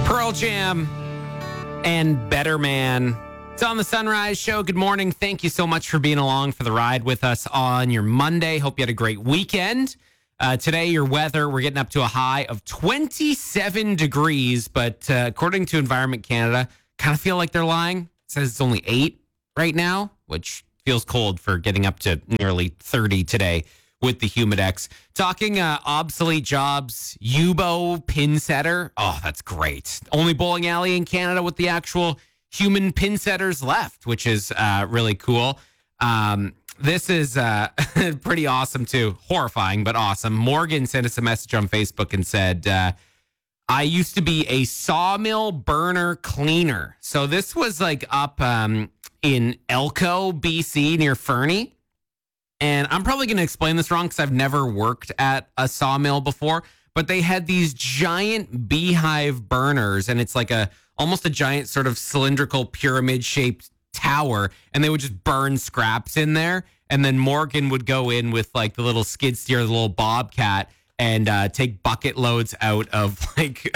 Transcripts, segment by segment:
Pearl Jam and Better Man. It's on the Sunrise Show. Good morning. Thank you so much for being along for the ride with us on your Monday. Hope you had a great weekend. Today, your weather, we're getting up to a high of 27 degrees, but according to Environment Canada, kind of feel like they're lying. It says it's only 8 right now, which feels cold for getting up to nearly 30 today with the Humidex. Talking obsolete jobs, Yubo pin setter. Oh, that's great. Only bowling alley in Canada with the actual human pin setters left, which is really cool. This is pretty awesome too. Horrifying, but awesome. Morgan sent us a message on Facebook and said, I used to be a sawmill burner cleaner. So this was like up in Elko, BC, near Fernie. And I'm probably going to explain this wrong because I've never worked at a sawmill before. But they had these giant beehive burners, and it's like almost a giant sort of cylindrical pyramid-shaped tower, and they would just burn scraps in there. And then Morgan would go in with like the little skid steer, the little bobcat, and take bucket loads out of like,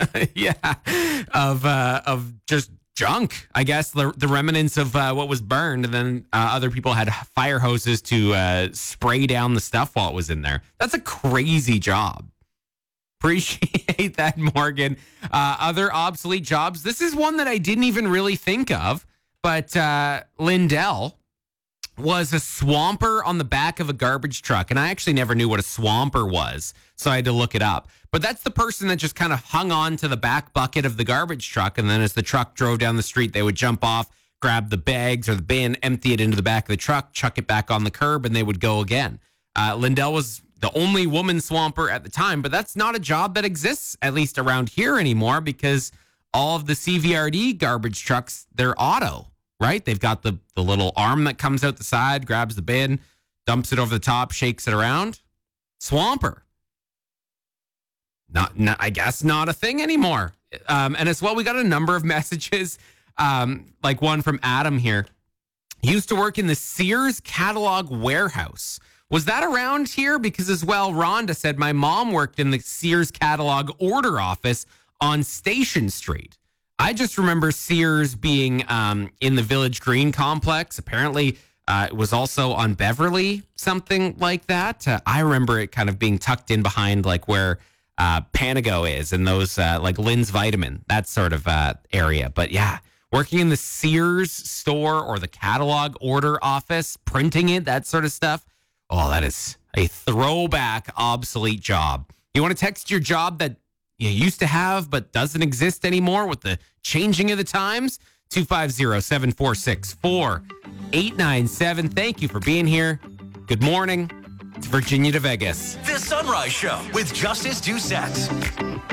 of just junk, I guess, the remnants of what was burned. And then other people had fire hoses to spray down the stuff while it was in there. That's a crazy job. Appreciate that, Morgan. Other obsolete jobs. This is one that I didn't even really think of, but Lindell was a swamper on the back of a garbage truck. And I actually never knew what a swamper was, so I had to look it up. But that's the person that just kind of hung on to the back bucket of the garbage truck. And then as the truck drove down the street, they would jump off, grab the bags or the bin, empty it into the back of the truck, chuck it back on the curb, and they would go again. Lindell was the only woman swamper at the time, but that's not a job that exists, at least around here anymore, because all of the CVRD garbage trucks, they're auto, right? They've got the little arm that comes out the side, grabs the bin, dumps it over the top, shakes it around. Swamper. Not I guess not a thing anymore. And as well, we got a number of messages, like one from Adam here. He used to work in the Sears catalog warehouse. Was that around here? Because as well, Rhonda said, my mom worked in the Sears catalog order office on Station Street. I just remember Sears being in the Village Green complex. Apparently, it was also on Beverly, something like that. I remember it kind of being tucked in behind like where Panago is and those like Lynn's Vitamin, that sort of area. But yeah, working in the Sears store or the catalog order office, printing it, that sort of stuff. Oh, that is a throwback, obsolete job. You want to text your job that you used to have but doesn't exist anymore with the changing of the times? 250-746-4897. Thank you for being here. Good morning. It's Virginia to Vegas. The Sunrise Show with Justice Doucette.